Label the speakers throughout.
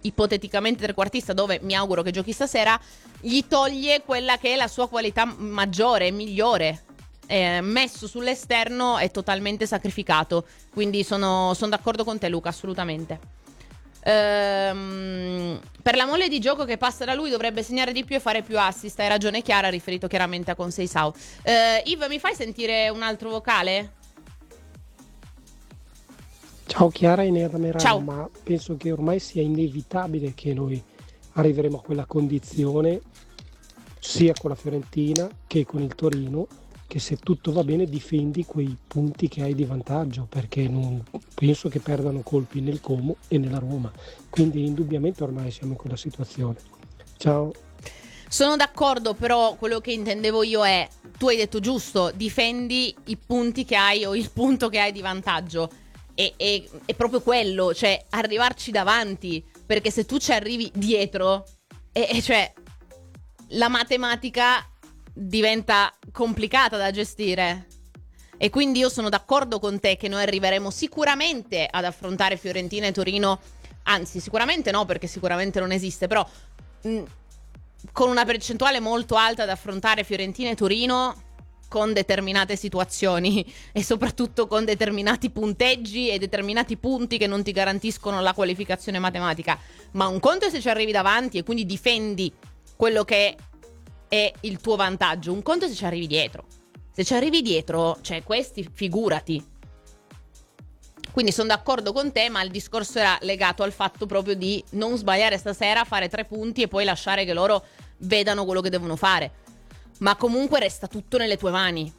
Speaker 1: ipoteticamente trequartista, dove mi auguro che giochi stasera, gli toglie quella che è la sua qualità maggiore, migliore. Messo sull'esterno è totalmente sacrificato, quindi sono d'accordo con te, Luca, assolutamente. Per la mole di gioco che passa da lui dovrebbe segnare di più e fare più assist. Hai ragione Chiara, riferito chiaramente a Conceição. Yves, mi fai sentire un altro vocale?
Speaker 2: Ciao Chiara e Nera Merano,
Speaker 1: Ciao.
Speaker 2: ma penso che ormai sia inevitabile che noi arriveremo a quella condizione sia con la Fiorentina che con il Torino, che se tutto va bene difendi quei punti che hai di vantaggio, perché non penso che perdano colpi nel Como e nella Roma, quindi indubbiamente ormai siamo in quella situazione. Ciao.
Speaker 1: Sono d'accordo, però quello che intendevo io è, tu hai detto giusto, difendi i punti che hai o il punto che hai di vantaggio. È proprio quello, cioè arrivarci davanti, perché se tu ci arrivi dietro, cioè la matematica diventa complicata da gestire. E quindi io sono d'accordo con te che noi arriveremo sicuramente ad affrontare Fiorentina e Torino, anzi sicuramente no, perché sicuramente non esiste, però con una percentuale molto alta ad affrontare Fiorentina e Torino con determinate situazioni e soprattutto con determinati punteggi e determinati punti che non ti garantiscono la qualificazione matematica. Ma un conto è se ci arrivi davanti e quindi difendi quello che è il tuo vantaggio, un conto è se ci arrivi dietro. Se ci arrivi dietro, cioè questi figurati. Quindi sono d'accordo con te, ma il discorso era legato al fatto proprio di non sbagliare stasera, fare 3 punti e poi lasciare che loro vedano quello che devono fare. Ma comunque resta tutto nelle tue mani.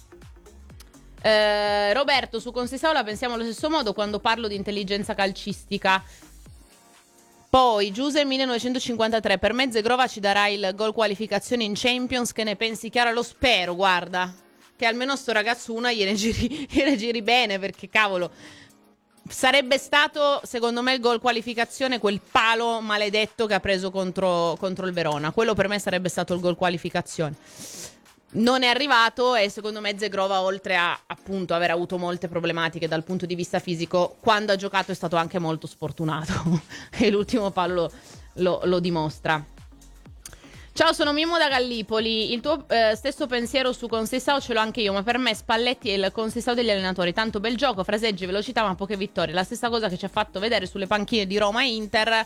Speaker 1: Roberto, su Conceição la pensiamo allo stesso modo quando parlo di intelligenza calcistica. Poi Giuse 1953, per me Zegrova ci darà il gol qualificazione in Champions. Che ne pensi Chiara? Lo spero, guarda, che almeno sto ragazzo una gliene giri bene, perché cavolo, sarebbe stato secondo me il gol qualificazione, quel palo maledetto che ha preso contro il Verona. Quello per me sarebbe stato il gol qualificazione. Non è arrivato e secondo me Zegrova, oltre a appunto aver avuto molte problematiche dal punto di vista fisico, quando ha giocato è stato anche molto sfortunato e l'ultimo palo lo dimostra. Ciao, sono Mimmo da Gallipoli. Il tuo stesso pensiero su Conceição ce l'ho anche io, ma per me Spalletti è il Conceição degli allenatori. Tanto bel gioco, fraseggi, velocità, ma poche vittorie. La stessa cosa che ci ha fatto vedere sulle panchine di Roma e Inter.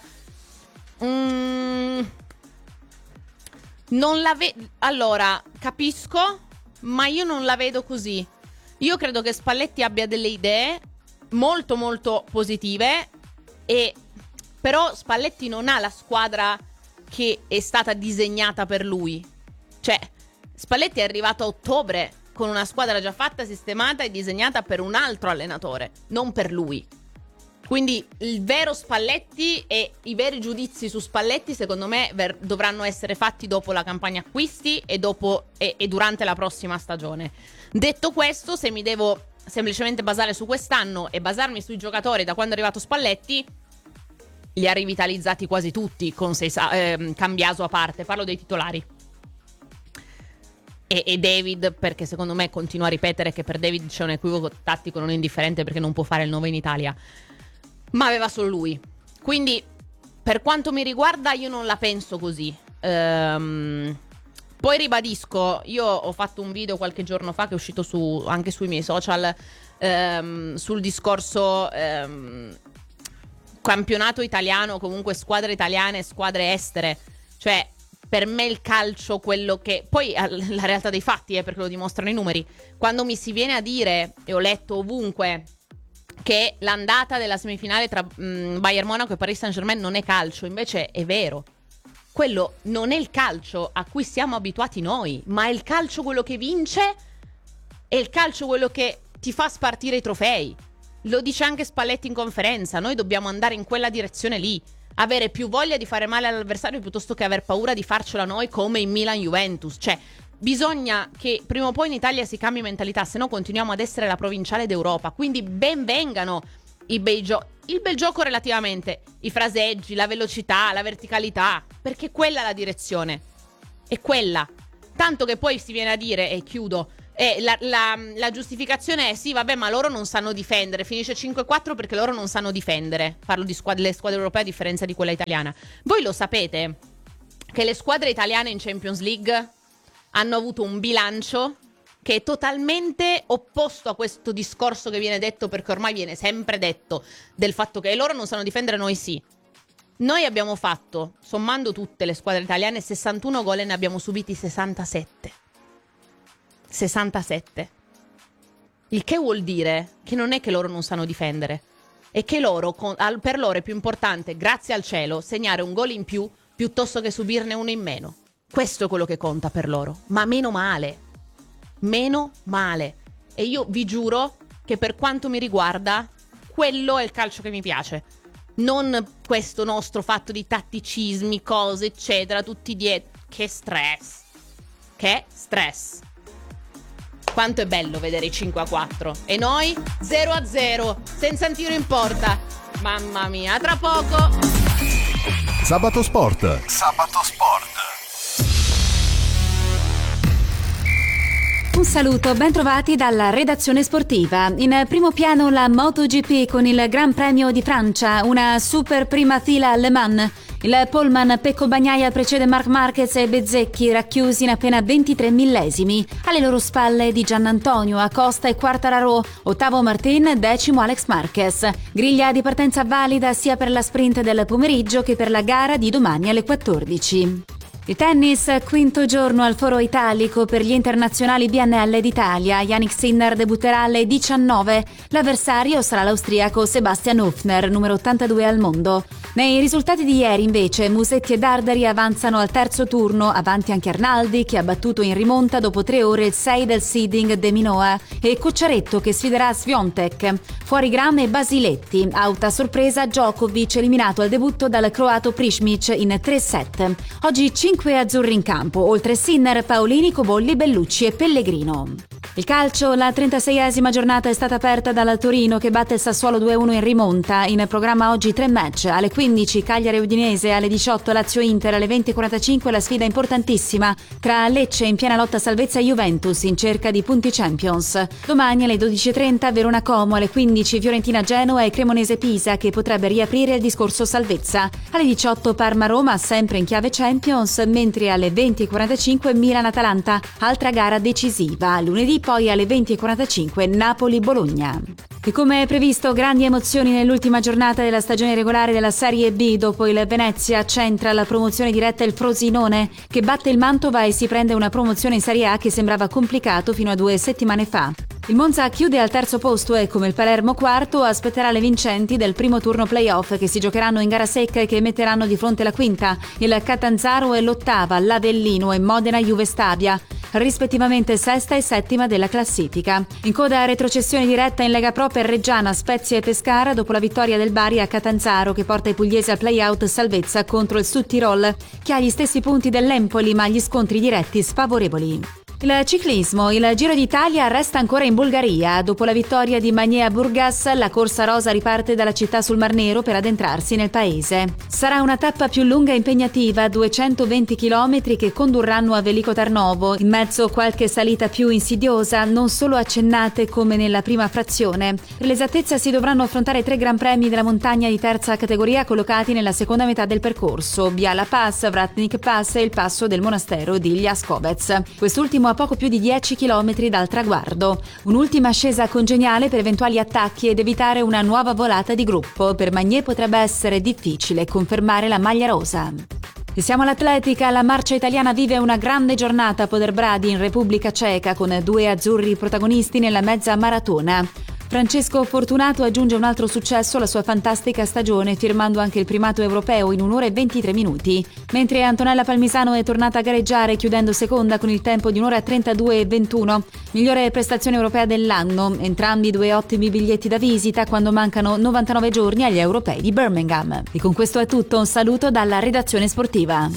Speaker 1: Non la vedo. Allora, capisco, ma io non la vedo così. Io credo che Spalletti abbia delle idee molto molto positive, però Spalletti non ha la squadra che è stata disegnata per lui. Cioè, Spalletti è arrivato a ottobre con una squadra già fatta, sistemata e disegnata per un altro allenatore, non per lui. Quindi il vero Spalletti e i veri giudizi su Spalletti secondo me dovranno essere fatti dopo la campagna acquisti e durante la prossima stagione. Detto questo, se mi devo semplicemente basare su quest'anno e basarmi sui giocatori da quando è arrivato Spalletti, li ha rivitalizzati quasi tutti, con Cambiaso a parte, parlo dei titolari. E David, perché secondo me continuo a ripetere che per David c'è un equivoco tattico non indifferente, perché non può fare il 9 in Italia, ma aveva solo lui. Quindi per quanto mi riguarda io non la penso così. Poi ribadisco, io ho fatto un video qualche giorno fa che è uscito anche sui miei social sul discorso campionato italiano, comunque squadre italiane e squadre estere. Cioè, per me il calcio, quello che... Poi la realtà dei fatti, perché lo dimostrano i numeri. Quando mi si viene a dire, e ho letto ovunque, che l'andata della semifinale tra Bayern Monaco e Paris Saint-Germain non è calcio, invece è vero. Quello non è il calcio a cui siamo abituati noi, ma è il calcio quello che vince, è il calcio quello che ti fa spartire i trofei. Lo dice anche Spalletti in conferenza, noi dobbiamo andare in quella direzione lì, avere più voglia di fare male all'avversario piuttosto che aver paura di farcela noi come in Milan-Juventus. Cioè, bisogna che prima o poi in Italia si cambi mentalità, se no continuiamo ad essere la provinciale d'Europa. Quindi ben vengano il bel gioco relativamente, i fraseggi, la velocità, la verticalità, perché quella è la direzione, è quella. Tanto che poi si viene a dire, e chiudo, E la giustificazione è sì, vabbè, ma loro non sanno difendere. Finisce 5-4 perché loro non sanno difendere. Parlo di le squadre europee a differenza di quella italiana. Voi lo sapete che le squadre italiane in Champions League hanno avuto un bilancio che è totalmente opposto a questo discorso che viene detto, perché ormai viene sempre detto, del fatto che loro non sanno difendere, noi sì. Noi abbiamo fatto, sommando tutte le squadre italiane, 61 gol e ne abbiamo subiti 67. 67. Il che vuol dire che non è che loro non sanno difendere, è che per loro è più importante, grazie al cielo, segnare un gol in più piuttosto che subirne uno in meno. Questo è quello che conta per loro. Ma meno male. Meno male. E io vi giuro che per quanto mi riguarda, quello è il calcio che mi piace. Non questo nostro fatto di tatticismi, cose, eccetera, tutti dietro. Che stress. Che stress. Quanto è bello vedere i 5-4. E noi 0-0, senza un tiro in porta. Mamma mia, tra poco.
Speaker 3: Sabato Sport.
Speaker 4: Un saluto, ben trovati dalla redazione sportiva. In primo piano la MotoGP con il Gran Premio di Francia, una super prima fila a Le Mans. Il poleman Pecco Bagnaia precede Marc Marquez e Bezzecchi, racchiusi in appena 23 millesimi. Alle loro spalle Di Giannantonio, Acosta e Quartararo, ottavo Martin, decimo Alex Marquez. Griglia di partenza valida sia per la sprint del pomeriggio che per la gara di domani alle 14. Il tennis, quinto giorno al Foro Italico per gli internazionali BNL d'Italia. Jannik Sinner debutterà alle 19. L'avversario sarà l'austriaco Sebastian Hofner, numero 82 al mondo. Nei risultati di ieri, invece, Musetti e Dardari avanzano al terzo turno, avanti anche Arnaldi, che ha battuto in rimonta dopo 3 ore il 6 del seeding De Minoa, e Cucciaretto, che sfiderà Swiatek. Fuori Graham e Basiletti. Auta sorpresa, Djokovic eliminato al debutto dal croato Prismic in 3 set. Oggi 5 azzurri in campo, oltre Sinner, Paolini, Cobolli, Bellucci e Pellegrino. Il calcio, la 36esima giornata è stata aperta dal Torino che batte il Sassuolo 2-1 in rimonta. In programma oggi 3 match, alle 15 Cagliari Udinese, alle 18 Lazio Inter, alle 20:45 la sfida importantissima tra Lecce in piena lotta salvezza e Juventus in cerca di punti Champions. Domani alle 12:30 Verona Como, alle 15 Fiorentina Genoa e Cremonese Pisa che potrebbe riaprire il discorso salvezza. Alle 18 Parma Roma sempre in chiave Champions, mentre alle 20:45 Milan Atalanta, altra gara decisiva. Lunedì poi alle 20:45 Napoli-Bologna. E come previsto, grandi emozioni nell'ultima giornata della stagione regolare della Serie B. Dopo il Venezia centra la promozione diretta il Frosinone, che batte il Mantova e si prende una promozione in Serie A che sembrava complicato fino a 2 settimane fa. Il Monza chiude al terzo posto e, come il Palermo quarto, aspetterà le vincenti del primo turno playoff che si giocheranno in gara secca e che metteranno di fronte la quinta, il Catanzaro e l'ottava, l'Avellino e Modena Juve Stabia, rispettivamente sesta e settima della classifica. In coda a retrocessione diretta in Lega Pro per Reggiana, Spezia e Pescara dopo la vittoria del Bari a Catanzaro che porta i pugliesi al play-out salvezza contro il Sud Tirol, che ha gli stessi punti dell'Empoli ma gli scontri diretti sfavorevoli. Il ciclismo, il Giro d'Italia resta ancora in Bulgaria. Dopo la vittoria di Magné a Burgas, la corsa rosa riparte dalla città sul Mar Nero per addentrarsi nel paese. Sarà una tappa più lunga e impegnativa, 220 km che condurranno a Veliko Tarnovo, in mezzo qualche salita più insidiosa, non solo accennate come nella prima frazione. Per l'esattezza si dovranno affrontare 3 gran premi della montagna di terza categoria collocati nella seconda metà del percorso: Biala Pass, Vratnik Pass e il passo del monastero di Ljaskovac. Quest'ultimo a poco più di 10 km dal traguardo. Un'ultima ascesa congeniale per eventuali attacchi ed evitare una nuova volata di gruppo. Per Magné potrebbe essere difficile confermare la maglia rosa. E siamo all'atletica, la marcia italiana vive una grande giornata a Poderbradi in Repubblica Ceca con 2 azzurri protagonisti nella mezza maratona. Francesco Fortunato aggiunge un altro successo alla sua fantastica stagione, firmando anche il primato europeo in 1 ora e 23 minuti, mentre Antonella Palmisano è tornata a gareggiare chiudendo seconda con il tempo di 1 ora e 32 e 21, migliore prestazione europea dell'anno, entrambi 2 ottimi biglietti da visita quando mancano 99 giorni agli europei di Birmingham. E con questo è tutto, un saluto dalla redazione sportiva.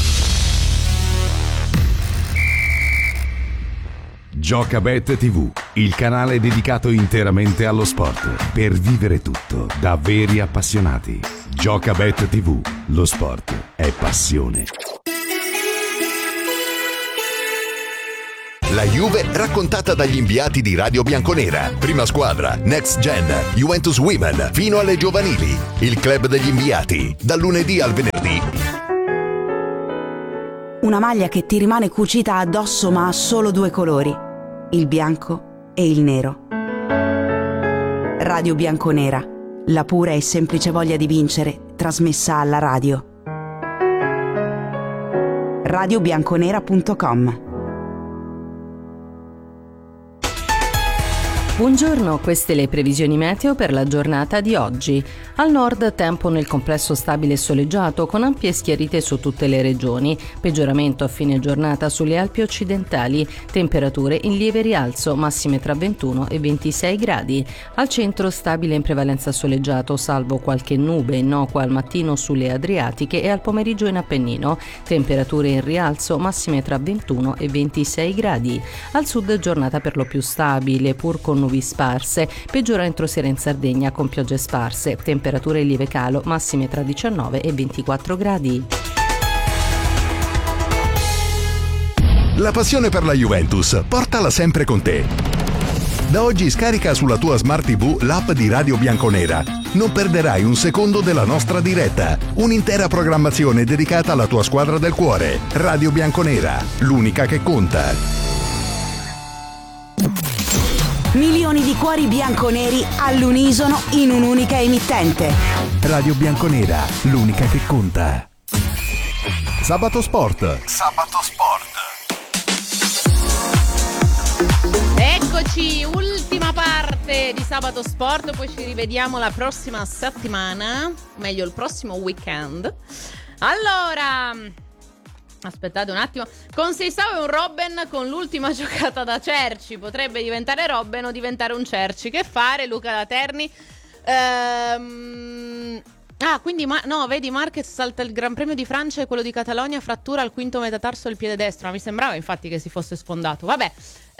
Speaker 3: Giocabet TV, il canale dedicato interamente allo sport, per vivere tutto da veri appassionati. Giocabet TV, lo sport è passione.
Speaker 5: La Juve raccontata dagli inviati di Radio Bianconera. Prima squadra, Next Gen, Juventus Women, fino alle giovanili. Il club degli inviati, dal lunedì al venerdì.
Speaker 6: Una maglia che ti rimane cucita addosso ma ha solo due colori, il bianco e il nero. Radio Bianconera, la pura e semplice voglia di vincere, trasmessa alla radio. radiobianconera.com.
Speaker 7: Buongiorno, queste le previsioni meteo per la giornata di oggi. Al nord tempo nel complesso stabile e soleggiato con ampie schiarite su tutte le regioni. Peggioramento a fine giornata sulle Alpi occidentali. Temperature in lieve rialzo, massime tra 21 e 26 gradi. Al centro stabile in prevalenza soleggiato, salvo qualche nube innocua al mattino sulle Adriatiche e al pomeriggio in Appennino. Temperature in rialzo, massime tra 21 e 26 gradi. Al sud giornata per lo più stabile, pur con nubi sparse, peggiora entro sera in Sardegna con piogge sparse, temperature in lieve calo, massime tra 19 e 24 gradi.
Speaker 5: La passione per la Juventus, portala sempre con te. Da oggi scarica sulla tua Smart TV l'app di Radio Bianconera. Non perderai un secondo della nostra diretta. Un'intera programmazione dedicata alla tua squadra del cuore. Radio Bianconera, l'unica che conta.
Speaker 6: Milioni di cuori bianconeri all'unisono in un'unica emittente.
Speaker 3: Radio Bianconera, l'unica che conta. Sabato Sport.
Speaker 5: Sabato Sport.
Speaker 1: Eccoci, ultima parte di Sabato Sport, poi ci rivediamo la prossima settimana, meglio il prossimo weekend. Allora, aspettate un attimo. Con Seisao e un Robben con l'ultima giocata da Cerci. Potrebbe diventare Robben o diventare un Cerci. Che fare, Luca da Terni? Quindi no, vedi, Marquez salta il Gran Premio di Francia e quello di Catalogna, frattura al quinto metatarso del piede destro. Ma mi sembrava infatti che si fosse sfondato. Vabbè,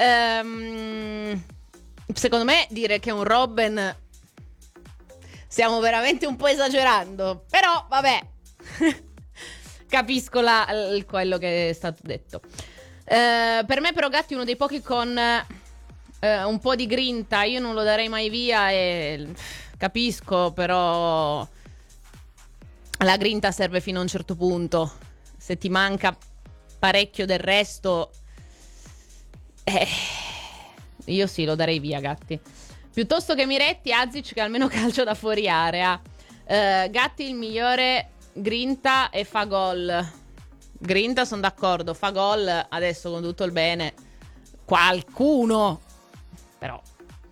Speaker 1: secondo me dire che è un Robben stiamo veramente un po' esagerando. Però vabbè. Capisco quello che è stato detto. Per me però Gatti è uno dei pochi con un po' di grinta. Io non lo darei mai via e capisco, però la grinta serve fino a un certo punto. Se ti manca parecchio del resto, io sì, lo darei via Gatti. Piuttosto che Miretti, Azic che almeno calcio da fuori area. Gatti il migliore grinta e fa gol. Grinta sono d'accordo, fa gol adesso con tutto il bene. Qualcuno però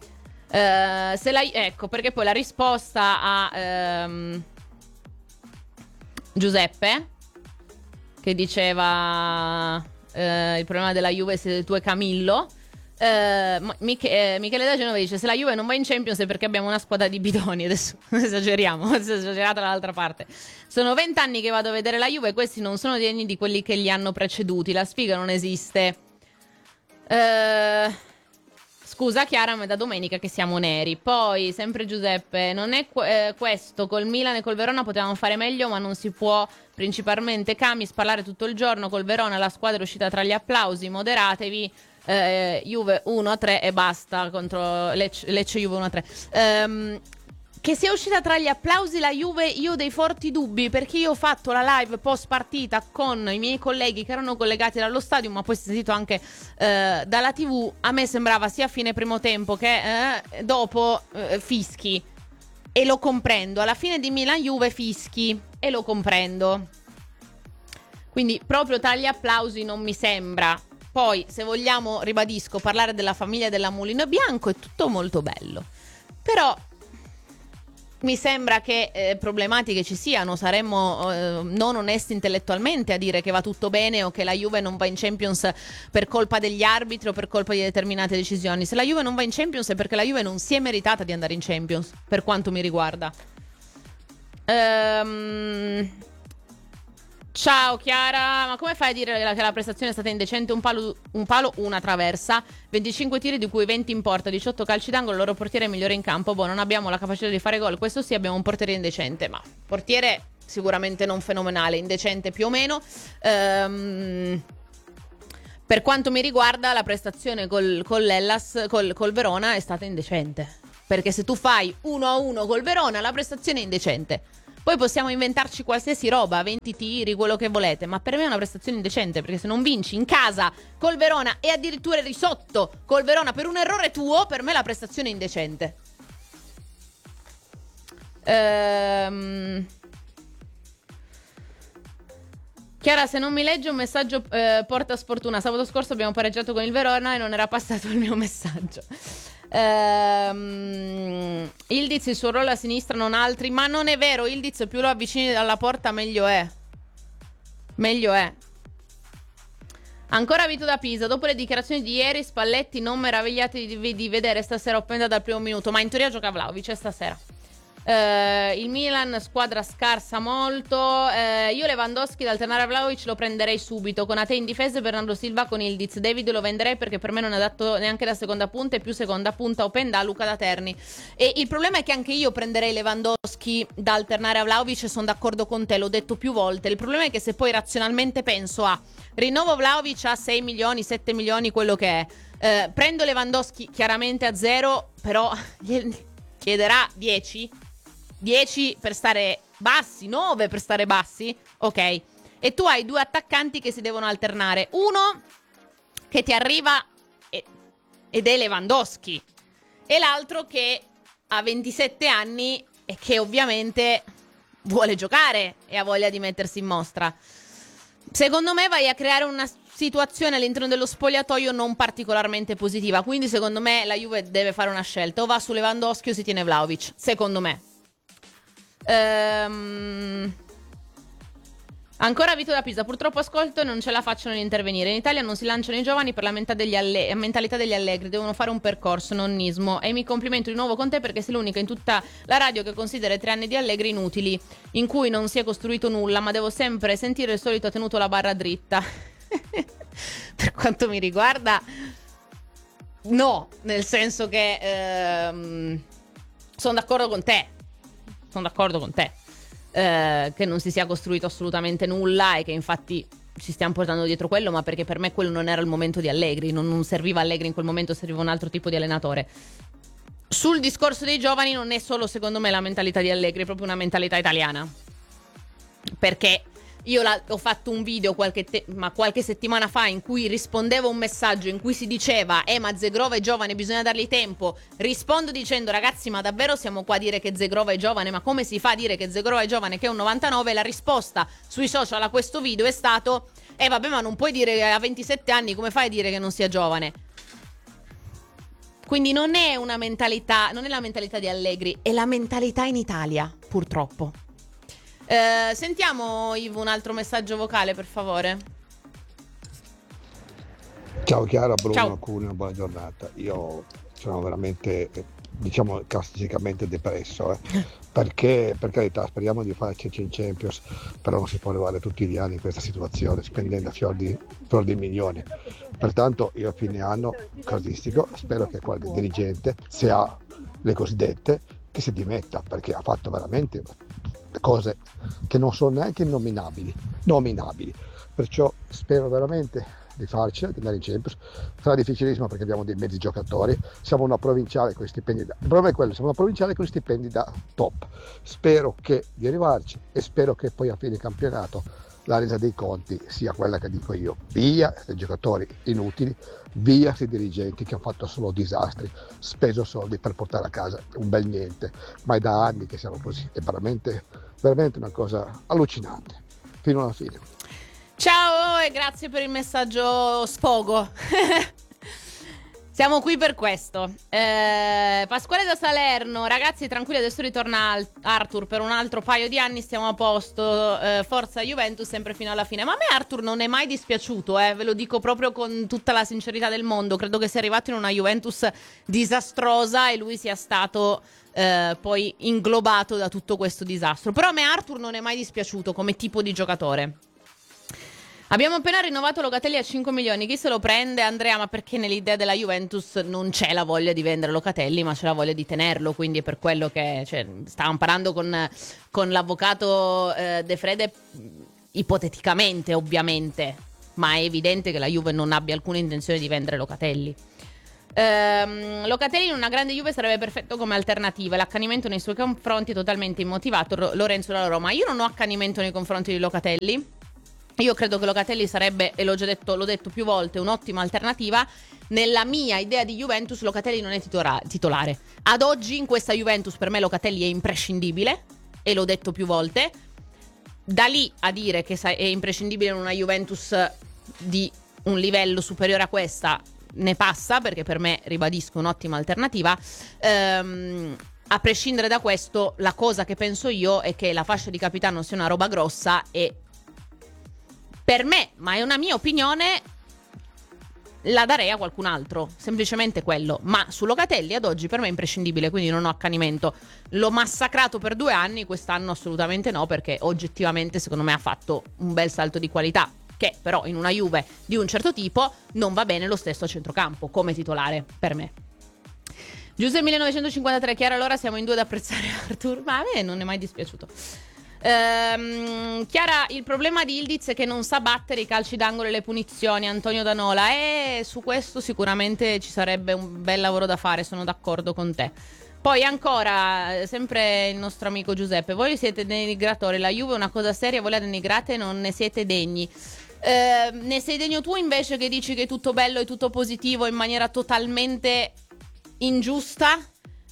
Speaker 1: ecco perché poi la risposta a Giuseppe che diceva il problema della Juve siete tu e Camillo. Michele da Genova dice se la Juve non va in Champions è perché abbiamo una squadra di bidoni. Adesso esageriamo, è esagerata dall'altra parte. Sono 20 anni che vado a vedere la Juve, questi non sono degni di quelli che li hanno preceduti, la sfiga non esiste. Scusa Chiara, ma è da domenica che siamo neri. Poi sempre Giuseppe, non è questo, col Milan e col Verona potevamo fare meglio, ma non si può principalmente Camis parlare tutto il giorno. Col Verona la squadra è uscita tra gli applausi, moderatevi. Juve 1-3 e basta contro Lecce Juve 1-3. Che sia uscita tra gli applausi la Juve, io ho dei forti dubbi, perché io ho fatto la live post partita con i miei colleghi che erano collegati dallo stadio, ma poi sentito anche dalla TV. A me sembrava sia a fine primo tempo che dopo fischi, e lo comprendo. Alla fine di Milan Juve fischi e lo comprendo, quindi proprio tra gli applausi non mi sembra. Poi, se vogliamo, ribadisco, parlare della famiglia della Mulino Bianco è tutto molto bello. Però mi sembra che problematiche ci siano. Saremmo non onesti intellettualmente a dire che va tutto bene o che la Juve non va in Champions per colpa degli arbitri o per colpa di determinate decisioni. Se la Juve non va in Champions è perché la Juve non si è meritata di andare in Champions, per quanto mi riguarda. Ciao Chiara, ma come fai a dire che la prestazione è stata indecente? Un palo, una traversa, 25 tiri di cui 20 in porta, 18 calci d'angolo, il loro portiere è migliore in campo. Boh, non abbiamo la capacità di fare gol, questo sì, abbiamo un portiere indecente, ma portiere sicuramente non fenomenale, indecente più o meno. Per quanto mi riguarda, la prestazione col Verona è stata indecente. Perché se tu fai 1-1 col Verona, la prestazione è indecente. Poi possiamo inventarci qualsiasi roba, 20 tiri, quello che volete, ma per me è una prestazione indecente, perché se non vinci in casa col Verona e addirittura eri sotto col Verona per un errore tuo, per me la prestazione è indecente. Chiara, se non mi leggi un messaggio porta sfortuna. Sabato scorso abbiamo pareggiato con il Verona e non era passato il mio messaggio. Ildiz il suo ruolo a sinistra, non altri. Ma non è vero, Ildiz più lo avvicini dalla porta meglio è. Meglio è. Ancora Vito da Pisa. Dopo le dichiarazioni di ieri, Spalletti non meravigliati di vedere stasera Openda dal primo minuto. Ma in teoria gioca Vlahovic stasera. Il Milan, squadra scarsa molto. Io Lewandowski da alternare a Vlahovic lo prenderei subito. Konate in difesa e Bernardo Silva con Ildiz. David lo venderei perché per me non è adatto neanche da seconda punta, e più seconda punta Openda, Luca da Terni. E il problema è che anche io prenderei Lewandowski da alternare a Vlahovic, sono d'accordo con te, l'ho detto più volte. Il problema è che se poi razionalmente penso a rinnovo Vlahovic a 6 milioni, 7 milioni, quello che è, prendo Lewandowski chiaramente a 0, però chiederà 10 per stare bassi, 9 per stare bassi, ok. E tu hai due attaccanti che si devono alternare. Uno che ti arriva ed è Lewandowski, e l'altro che ha 27 anni e che ovviamente vuole giocare e ha voglia di mettersi in mostra. Secondo me vai a creare una situazione all'interno dello spogliatoio non particolarmente positiva. Quindi secondo me la Juve deve fare una scelta: o va su Lewandowski o si tiene Vlahovic, secondo me. Ancora Vito da Pisa. Purtroppo ascolto e non ce la faccio non intervenire. In Italia non si lanciano i giovani per la mentalità degli allegri. Devono fare un percorso, nonnismo. E mi complimento di nuovo con te perché sei l'unica in tutta la radio che considera i 3 anni di Allegri inutili, in cui non si è costruito nulla, ma devo sempre sentire il solito ha tenuto la barra dritta. Per quanto mi riguarda, no, nel senso che sono d'accordo con te. Che non si sia costruito assolutamente nulla e che infatti ci stiamo portando dietro quello, ma perché per me quello non era il momento di Allegri, non serviva Allegri in quel momento, serviva un altro tipo di allenatore. Sul discorso dei giovani non è solo, secondo me, la mentalità di Allegri, è proprio una mentalità italiana, perché io ho fatto un video qualche settimana fa in cui rispondevo a un messaggio in cui si diceva ma Zegrova è giovane, bisogna dargli tempo. Rispondo dicendo: ragazzi, ma davvero siamo qua a dire che Zegrova è giovane? Ma come si fa a dire che Zegrova è giovane, che è un 99? La risposta sui social a questo video è stato: vabbè, ma non puoi dire che ha 27 anni, come fai a dire che non sia giovane? Quindi non è una mentalità, non è la mentalità di Allegri, è la mentalità in Italia, purtroppo. Sentiamo, Ivo, un altro messaggio vocale, per favore.
Speaker 8: Ciao Chiara, Bruno,
Speaker 1: Ciao.
Speaker 8: Cuneo, buona giornata. Io sono veramente, diciamo, classicamente depresso, perché, per carità, speriamo di farci in Champions, però non si può arrivare tutti gli anni in questa situazione spendendo fior di milioni. Pertanto io a fine anno calcistico spero che qualche dirigente, se ha le cosiddette, che si dimetta, perché ha fatto veramente cose che non sono neanche nominabili. Perciò spero veramente di farcela, di andare in Champions. Sarà difficilissimo perché abbiamo dei mezzi giocatori, siamo una provinciale con stipendi il problema è quello, siamo una provinciale con stipendi da top. Spero di arrivarci e spero che poi a fine campionato la resa dei conti sia quella che dico io: via i giocatori inutili, via i dirigenti che hanno fatto solo disastri, speso soldi per portare a casa un bel niente. Ma è da anni che siamo così, è veramente una cosa allucinante fino alla fine.
Speaker 1: Ciao e grazie per il messaggio sfogo. Siamo qui per questo. Pasquale da Salerno: ragazzi, tranquilli, adesso ritorna Arthur per un altro paio di anni, stiamo a posto. Forza Juventus sempre fino alla fine. Ma a me Arthur non è mai dispiaciuto, ve lo dico proprio con tutta la sincerità del mondo. Credo che sia arrivato in una Juventus disastrosa e lui sia stato poi inglobato da tutto questo disastro. Però a me Arthur non è mai dispiaciuto come tipo di giocatore. Abbiamo appena rinnovato Locatelli a 5 milioni. Chi se lo prende? Andrea, ma perché nell'idea della Juventus non c'è la voglia di vendere Locatelli, ma c'è la voglia di tenerlo. Quindi è per quello che stavamo parlando con l'avvocato De Frede, ipoteticamente ovviamente. ma è evidente che la Juve non abbia alcuna intenzione di vendere Locatelli. Locatelli in una grande Juve sarebbe perfetto come alternativa. L'accanimento nei suoi confronti è totalmente immotivato. Lorenzo dalla Roma. Io non ho accanimento nei confronti di Locatelli. Io credo che Locatelli sarebbe, e l'ho detto più volte, un'ottima alternativa. Nella mia idea di Juventus Locatelli non è titolare. Ad oggi in questa Juventus per me Locatelli è imprescindibile, e l'ho detto più volte. Da lì a dire che è imprescindibile in una Juventus di un livello superiore a questa ne passa, perché per me, ribadisco, un'ottima alternativa. A prescindere da questo, la cosa che penso io è che la fascia di capitano sia una roba grossa, e per me, ma è una mia opinione, la darei a qualcun altro, semplicemente quello. Ma su Locatelli ad oggi per me è imprescindibile, quindi non ho accanimento. L'ho massacrato per 2 anni, quest'anno assolutamente no, perché oggettivamente secondo me ha fatto un bel salto di qualità, che però in una Juve di un certo tipo non va bene lo stesso a centrocampo come titolare per me. Giuseppe 1953, Chiara, allora siamo in 2 ad apprezzare Arthur, ma a me non è mai dispiaciuto. Chiara, il problema di Ildiz è che non sa battere i calci d'angolo e le punizioni. Antonio Danola, e su questo sicuramente ci sarebbe un bel lavoro da fare, sono d'accordo con te. Poi ancora, sempre il nostro amico Giuseppe, voi siete denigratori, la Juve è una cosa seria, voi la denigrate e non ne siete degni. Ne sei degno tu invece, che dici che è tutto bello e tutto positivo in maniera totalmente ingiusta?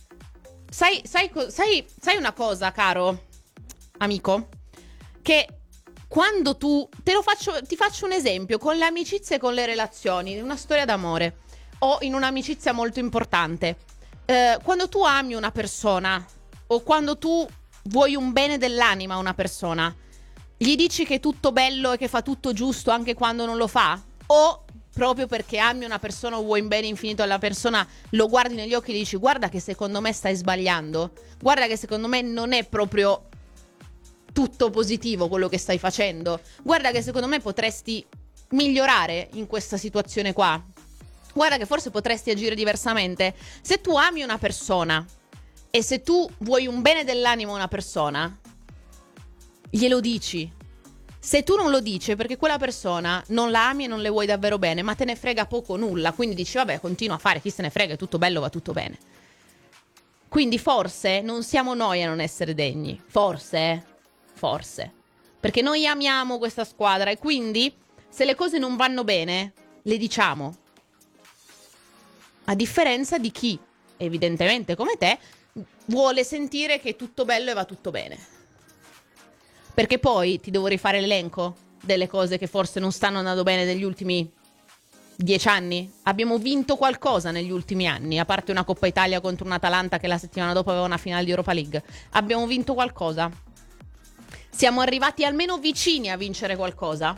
Speaker 1: Sai una cosa, caro amico, che quando ti faccio un esempio con le amicizie e con le relazioni, una storia d'amore o in un'amicizia molto importante. Quando tu ami una persona o quando tu vuoi un bene dell'anima a una persona, gli dici che è tutto bello e che fa tutto giusto anche quando non lo fa? O proprio perché ami una persona o vuoi un bene infinito alla persona, lo guardi negli occhi e gli dici: guarda che secondo me stai sbagliando, guarda che secondo me non è proprio tutto positivo quello che stai facendo, guarda che secondo me potresti migliorare in questa situazione qua, guarda che forse potresti agire diversamente. Se tu ami una persona e se tu vuoi un bene dell'animo a una persona, glielo dici. Se tu non lo dici è perché quella persona non la ami e non le vuoi davvero bene, ma te ne frega poco o nulla, quindi dici vabbè, continua a fare, chi se ne frega, è tutto bello, va tutto bene. Quindi forse non siamo noi a non essere degni, forse, perché noi amiamo questa squadra e quindi se le cose non vanno bene le diciamo, a differenza di chi evidentemente come te vuole sentire che è tutto bello e va tutto bene. Perché poi ti devo rifare l'elenco delle cose che forse non stanno andando bene negli ultimi 10 anni. Abbiamo vinto qualcosa negli ultimi anni, a parte una Coppa Italia contro un Atalanta che la settimana dopo aveva una finale di Europa League. Abbiamo vinto qualcosa? Siamo arrivati almeno vicini a vincere qualcosa?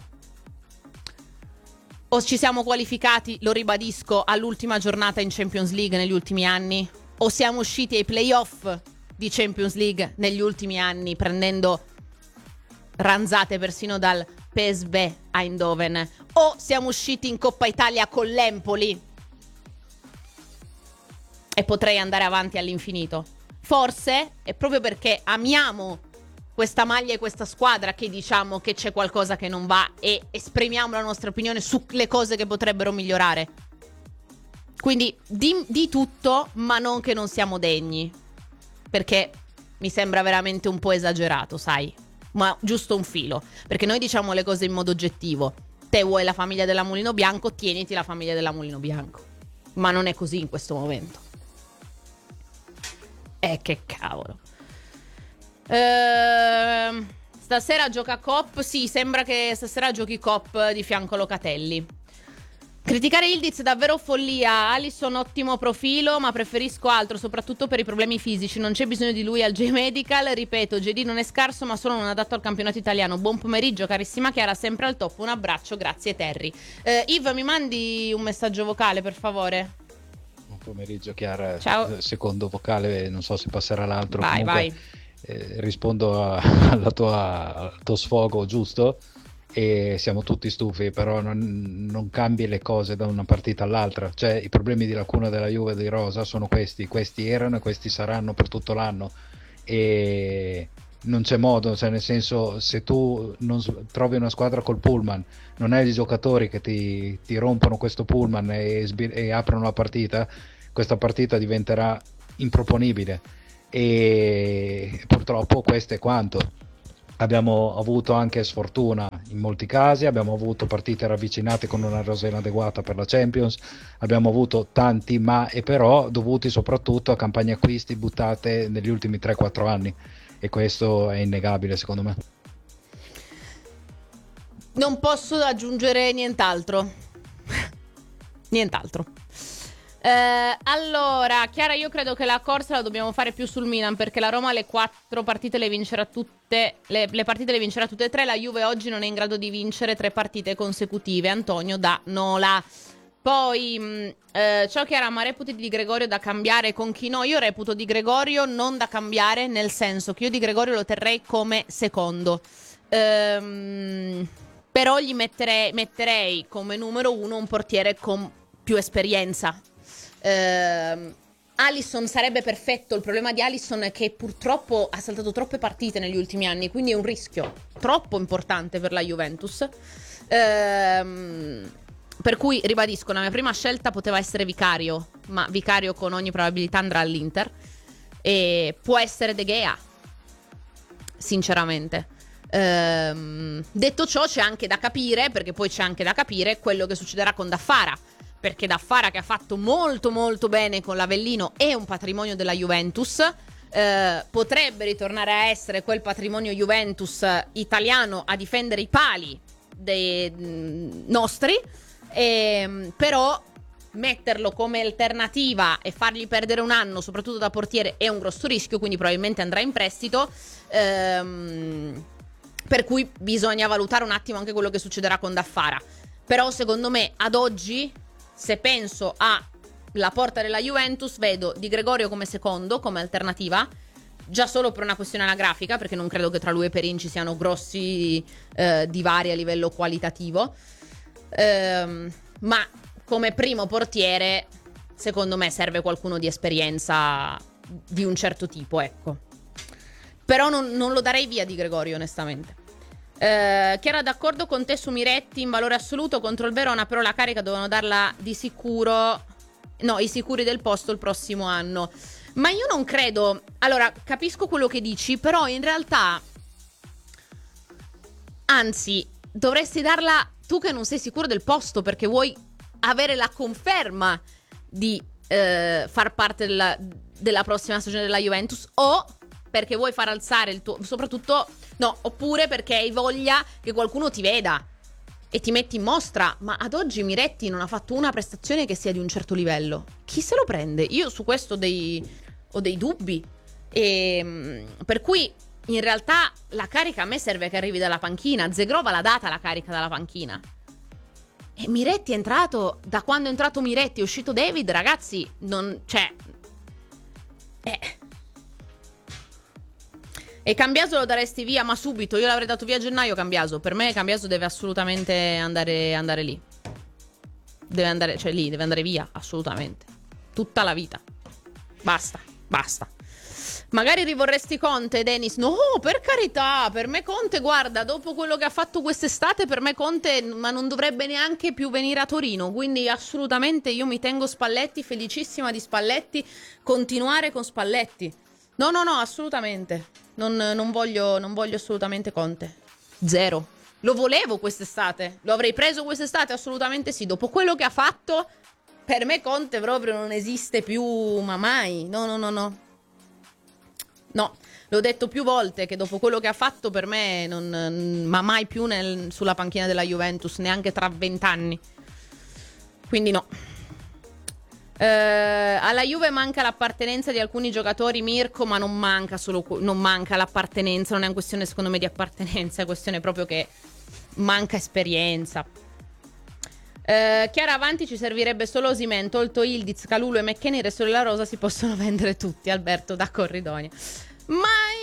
Speaker 1: O ci siamo qualificati, lo ribadisco, all'ultima giornata in Champions League negli ultimi anni? O siamo usciti ai playoff di Champions League negli ultimi anni, prendendo ranzate persino dal PSV Eindhoven? O siamo usciti in Coppa Italia con l'Empoli? E potrei andare avanti all'infinito. Forse è proprio perché amiamo questa maglia e questa squadra che diciamo che c'è qualcosa che non va e esprimiamo la nostra opinione sulle cose che potrebbero migliorare. Quindi di tutto, ma non che non siamo degni, perché mi sembra veramente un po' esagerato, sai, ma giusto un filo, perché noi diciamo le cose in modo oggettivo. Te vuoi la famiglia della Mulino Bianco, tieniti la famiglia della Mulino Bianco, ma non è così in questo momento. Che cavolo. Stasera gioca Cop? Sì, sembra che stasera giochi Cop di fianco Locatelli. Criticare Ildiz è davvero follia. Alisson ottimo profilo, ma preferisco altro, soprattutto per i problemi fisici. Non c'è bisogno di lui al J-Medical. Ripeto, JD non è scarso, ma solo non adatto al campionato italiano. Buon pomeriggio, carissima Chiara, sempre al top. Un abbraccio, grazie Terry. Yves, mi mandi un messaggio vocale, per favore?
Speaker 9: Buon pomeriggio Chiara.
Speaker 1: Ciao.
Speaker 9: Secondo vocale, non so se passerà l'altro.
Speaker 1: Vai,
Speaker 9: comunque,
Speaker 1: vai.
Speaker 9: Rispondo al tuo sfogo, giusto? E siamo tutti stufi, però non cambi le cose da una partita all'altra. Cioè, i problemi di lacuna della Juve di Rosa sono questi erano e questi saranno per tutto l'anno, e non c'è modo, cioè nel senso, se tu non trovi una squadra col pullman, non hai i giocatori che ti rompono questo pullman e aprono la partita, questa partita diventerà improponibile, e purtroppo questo è quanto. Abbiamo avuto anche sfortuna in molti casi, abbiamo avuto partite ravvicinate con una rosa inadeguata per la Champions, abbiamo avuto tanti ma e però dovuti soprattutto a campagne acquisti buttate negli ultimi 3-4 anni, e questo è innegabile secondo me.
Speaker 1: Non posso aggiungere nient'altro. Nient'altro. Allora, Chiara, io credo che la corsa la dobbiamo fare più sul Milan, perché la Roma le 4 partite le vincerà tutte, le partite le vincerà tutte e 3. La Juve oggi non è in grado di vincere 3 partite consecutive. Antonio da Nola. Poi ciao Chiara, ma reputi Di Gregorio da cambiare? Con chi no? Io reputo Di Gregorio non da cambiare, nel senso che io Di Gregorio lo terrei come secondo, però gli metterei come numero 1 un portiere con più esperienza. Alisson sarebbe perfetto. Il problema di Alisson è che purtroppo ha saltato troppe partite negli ultimi anni, quindi è un rischio troppo importante per la Juventus. Per cui ribadisco, la mia prima scelta poteva essere Vicario, ma Vicario con ogni probabilità andrà all'Inter, e può essere De Gea, sinceramente. Detto ciò, c'è anche da capire, perché poi c'è anche da capire quello che succederà con Daffara, perché Daffara, che ha fatto molto molto bene con l'Avellino, è un patrimonio della Juventus, potrebbe ritornare a essere quel patrimonio Juventus italiano a difendere i pali dei nostri, però metterlo come alternativa e fargli perdere un anno, soprattutto da portiere, è un grosso rischio, quindi probabilmente andrà in prestito, per cui bisogna valutare un attimo anche quello che succederà con Daffara. Però secondo me ad oggi, se penso alla porta della Juventus, vedo Di Gregorio come secondo, come alternativa, già solo per una questione anagrafica, perché non credo che tra lui e Perin ci siano grossi divari a livello qualitativo, ma come primo portiere secondo me serve qualcuno di esperienza di un certo tipo, ecco. Però non lo darei via Di Gregorio, onestamente. Chiara, d'accordo con te su Miretti in valore assoluto contro il Verona, però la carica dovevano darla di sicuro, no, i sicuri del posto il prossimo anno. Ma io non credo. Allora, capisco quello che dici, però in realtà, anzi, dovresti darla tu che non sei sicuro del posto, perché vuoi avere la conferma di far parte della prossima stagione della Juventus, o perché vuoi far alzare il tuo, soprattutto, no, oppure perché hai voglia che qualcuno ti veda e ti metti in mostra. Ma ad oggi Miretti non ha fatto una prestazione che sia di un certo livello. Chi se lo prende? Io su questo ho dei dubbi, per cui in realtà la carica a me serve che arrivi dalla panchina. Zegrova l'ha data la carica dalla panchina, e Miretti è entrato, da quando è entrato Miretti è uscito David, ragazzi, non c'è, E Cambiaso lo daresti via, ma subito. Io l'avrei dato via a gennaio Cambiaso. Per me Cambiaso deve assolutamente andare lì. Deve andare, cioè lì, deve andare via, assolutamente. Tutta la vita. Basta. Magari rivorresti Conte, Dennis? No, per carità, per me Conte, guarda, dopo quello che ha fatto quest'estate, per me Conte ma non dovrebbe neanche più venire a Torino, quindi assolutamente io mi tengo Spalletti, felicissima di Spalletti, continuare con Spalletti. No, assolutamente. Non voglio assolutamente Conte. Zero. Lo volevo quest'estate. Lo avrei preso quest'estate? Assolutamente sì. Dopo quello che ha fatto, per me Conte proprio non esiste più, ma mai. No. No, l'ho detto più volte che dopo quello che ha fatto per me ma mai più sulla panchina della Juventus, neanche tra 20 anni. Quindi no. Alla Juve manca l'appartenenza di alcuni giocatori, Mirko, ma non manca l'appartenenza, non è una questione secondo me di appartenenza, è questione proprio che manca esperienza. Chiara, avanti ci servirebbe solo Osimhen, tolto Ildiz, Calulu e McKennie, il resto della rosa si possono vendere tutti. Alberto da Corridonia. Ma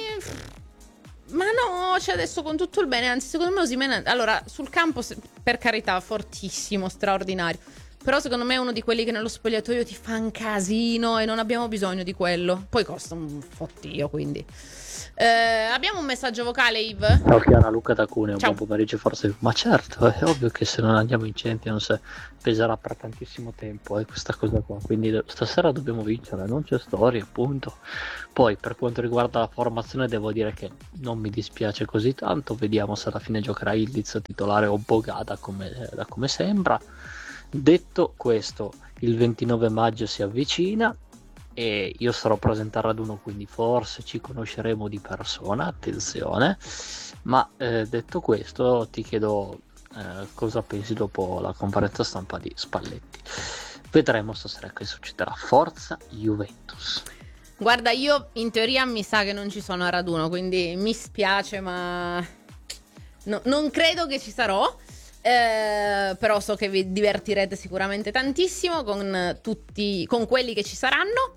Speaker 1: no, cioè adesso con tutto il bene, anzi secondo me Osimhen, allora sul campo per carità fortissimo, straordinario, Però secondo me è uno di quelli che nello spogliatoio ti fa un casino e non abbiamo bisogno di quello. Poi costa un fottio, quindi. Abbiamo un messaggio vocale, Yves?
Speaker 10: Ciao Chiara, Luca da Cuneo,
Speaker 1: Ciao.
Speaker 10: buon pomeriggio forse. Ma certo, è ovvio che se non andiamo in Champions peserà per tantissimo tempo, questa cosa qua. Quindi stasera dobbiamo vincere, non c'è storia, appunto. Poi per quanto riguarda la formazione devo dire che non mi dispiace così tanto, vediamo se alla fine giocherà Ildiz titolare o Bogada da come sembra. Detto questo, il 29 maggio si avvicina e io sarò presente al raduno, quindi forse ci conosceremo di persona, attenzione. Ma detto questo ti chiedo cosa pensi dopo la conferenza stampa di Spalletti. Vedremo stasera che succederà. Forza Juventus.
Speaker 1: Guarda, io in teoria mi sa che non ci sono a raduno, quindi mi spiace, ma non credo che ci sarò. Però so che vi divertirete sicuramente tantissimo con quelli che ci saranno.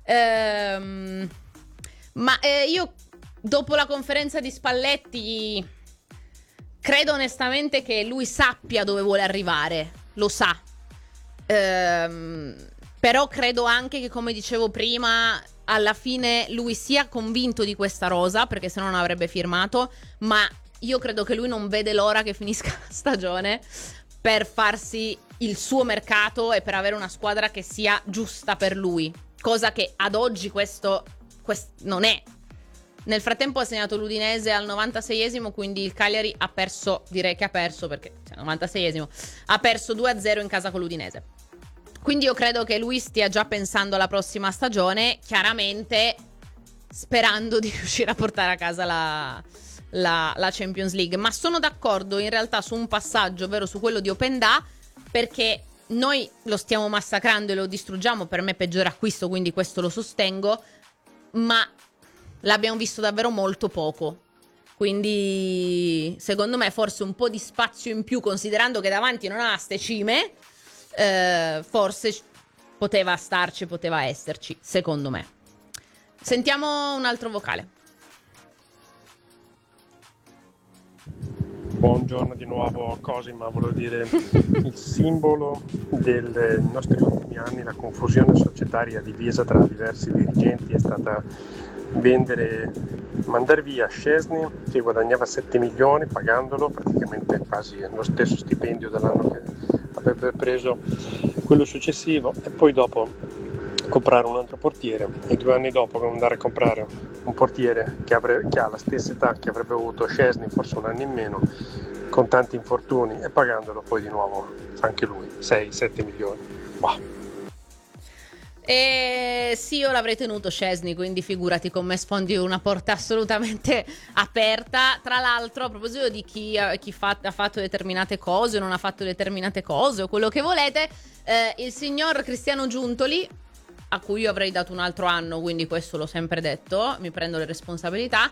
Speaker 1: Ma io dopo la conferenza di Spalletti credo onestamente che lui sappia dove vuole arrivare, lo sa. Però credo anche che, come dicevo prima, alla fine lui sia convinto di questa rosa, perché se no non avrebbe firmato, ma io credo che lui non vede l'ora che finisca la stagione per farsi il suo mercato e per avere una squadra che sia giusta per lui, cosa che ad oggi questo non è. Nel frattempo ha segnato l'Udinese al 96esimo, quindi il Cagliari ha perso, direi che ha perso perché 96esimo, ha perso 2-0 in casa con l'Udinese. Quindi io credo che lui stia già pensando alla prossima stagione, chiaramente sperando di riuscire a portare a casa la Champions League. Ma sono d'accordo in realtà su un passaggio, ovvero su quello di Openda, perché noi lo stiamo massacrando e lo distruggiamo, per me peggiore acquisto, quindi questo lo sostengo, ma l'abbiamo visto davvero molto poco. Quindi secondo me forse un po' di spazio in più, considerando che davanti non ha ste cime, forse poteva starci, poteva esserci, secondo me. Sentiamo un altro vocale.
Speaker 11: Buongiorno di nuovo Cosima, volevo dire il simbolo dei nostri ultimi anni, la confusione societaria divisa tra diversi dirigenti è stata mandare via Szczesny, che guadagnava 7 milioni pagandolo, praticamente quasi lo stesso stipendio dell'anno che avrebbe preso quello successivo, e poi dopo comprare un altro portiere, e 2 anni dopo andare a comprare un portiere che ha la stessa età che avrebbe avuto Szczesny, forse un anno in meno, con tanti infortuni, e pagandolo poi di nuovo anche lui 6-7 milioni. Wow.
Speaker 1: Sì, io l'avrei tenuto Szczesny, quindi figurati, con me sfondi una porta assolutamente aperta. Tra l'altro, a proposito di chi ha fatto determinate cose o non ha fatto determinate cose o quello che volete, il signor Cristiano Giuntoli, a cui io avrei dato un altro anno, quindi questo l'ho sempre detto, mi prendo le responsabilità,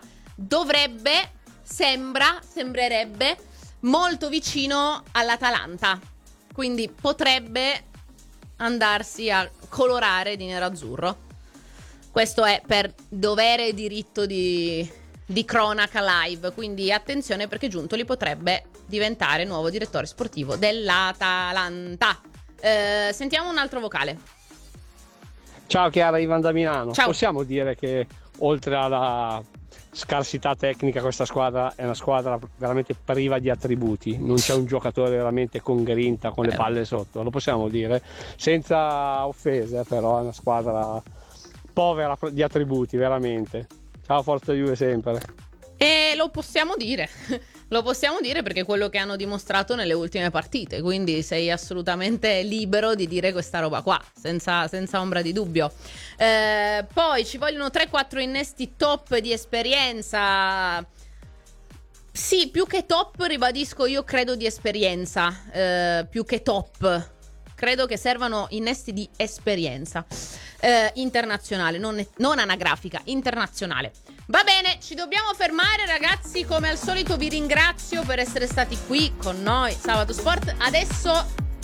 Speaker 1: sembrerebbe molto vicino all'Atalanta, quindi potrebbe andarsi a colorare di nero-azzurro. Questo è per dovere e diritto di cronaca live, quindi attenzione, perché Giuntoli potrebbe diventare nuovo direttore sportivo dell'Atalanta. Sentiamo un altro vocale.
Speaker 2: Ciao Chiara, Ivan da Milano.
Speaker 1: Ciao.
Speaker 2: Possiamo dire che oltre alla scarsità tecnica questa squadra è una squadra veramente priva di attributi, non c'è un giocatore veramente con grinta, con le palle sotto, lo possiamo dire senza offese, però è una squadra povera di attributi veramente. Ciao, forza Juve sempre.
Speaker 1: E lo possiamo dire perché è quello che hanno dimostrato nelle ultime partite, quindi sei assolutamente libero di dire questa roba qua, senza ombra di dubbio. Poi ci vogliono 3-4 innesti top di esperienza. Sì, più che top, ribadisco, io credo di esperienza, più che top. Credo che servano innesti di esperienza internazionale, non anagrafica, internazionale. Va bene, ci dobbiamo fermare, ragazzi. Come al solito vi ringrazio per essere stati qui con noi, Sabato Sport. Adesso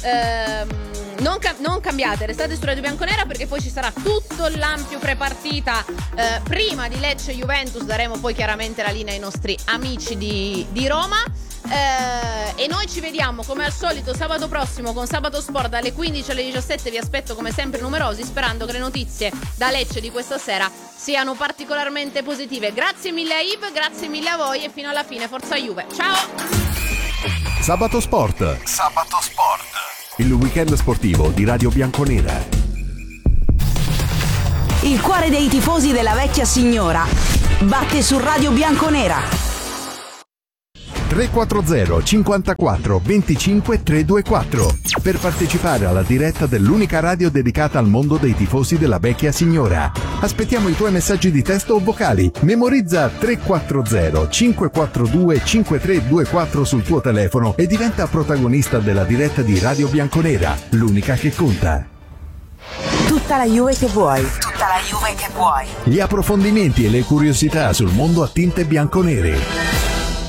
Speaker 1: non cambiate, restate su Radio Bianconera, perché poi ci sarà tutto l'ampio prepartita prima di Lecce Juventus. Daremo poi chiaramente la linea ai nostri amici di Roma, e E noi ci vediamo come al solito sabato prossimo con Sabato Sport dalle 15 alle 17. Vi aspetto come sempre numerosi, sperando che le notizie da Lecce di questa sera siano particolarmente positive. Grazie mille a Yves, grazie mille a voi e fino alla fine forza Juve. Ciao!
Speaker 5: Sabato Sport. Sabato Sport. Il weekend sportivo di Radio Bianconera.
Speaker 6: Il cuore dei tifosi della vecchia signora batte su Radio Bianconera.
Speaker 5: 340 54 25 324 per partecipare alla diretta dell'unica radio dedicata al mondo dei tifosi della vecchia signora. Aspettiamo i tuoi messaggi di testo o vocali. Memorizza 340 542 5324 sul tuo telefono e diventa protagonista della diretta di Radio Bianconera, l'unica che conta.
Speaker 6: Tutta la Juve che vuoi. Tutta la Juve che vuoi.
Speaker 5: Gli approfondimenti e le curiosità sul mondo a tinte bianconere.